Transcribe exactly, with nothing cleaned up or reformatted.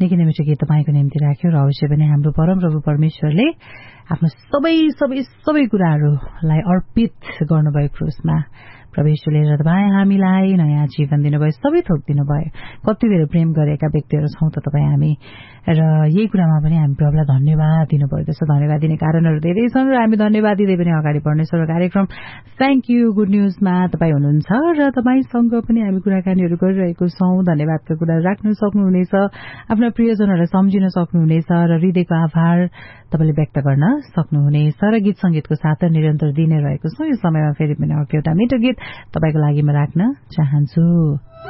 निकै नै मिठो गीत तपाईँको निम्ति राख्यो र अवश्य पनि हाम्रो परम प्रभु परमेश्वरले आफ्नो सबै सबै सबै कुराहरूलाई अर्पित गर्नुभयो क्रुसमा। प्रभुले र तपाईँ हामीलाई नयाँ जीवन दिनुभयो, सबै थोक दिनुभयो। कति धेरै प्रेम गरेका व्यक्तिहरू छौँ त तपाईँ हामी, र यही कुरामा पनि हामी प्रभुलाई धन्यवाद दिनुभयो। त्यसो धन्यवाद दिने कारणहरू धेरै छन् र हामी धन्यवाद दिँदै पनि अगाडि बढ्नेछौँ। र कार्यक्रम थ्याङ्क यू गुड न्युजमा तपाईँ हुनुहुन्छ र तपाईँसँग पनि हामी कुराकानीहरू गरिरहेको छौँ। धन्यवादका कुरा राख्न सक्नुहुनेछ, आफ्ना प्रियजनहरूलाई सम्झिन सक्नुहुनेछ र हृदयको आभार तपाईँले व्यक्त गर्न सक्नुहुनेछ। र गीत संगीतको साथ निरन्तर दिने रहेको छौँ। यो समयमा फेरि पनि अर्को एउटा मिठो गीत तपाईँको लागि म राख्न चाहन्छु।